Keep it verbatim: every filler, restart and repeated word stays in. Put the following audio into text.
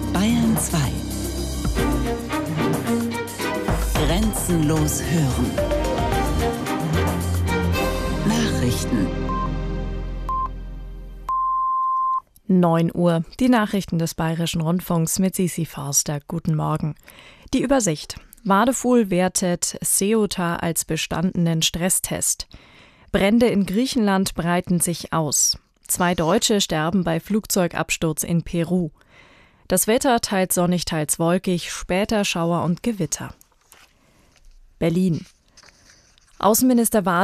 Bayern zwei. Grenzenlos hören. Nachrichten. neun Uhr. Die Nachrichten des Bayerischen Rundfunks mit Sisi Forster. Guten Morgen. Die Übersicht. Wadefuhl wertet Ceuta als bestandenen Stresstest. Brände in Griechenland breiten sich aus. Zwei Deutsche sterben bei Flugzeugabsturz in Peru. Das Wetter teils sonnig, teils wolkig, später Schauer und Gewitter. Berlin. Außenminister Wade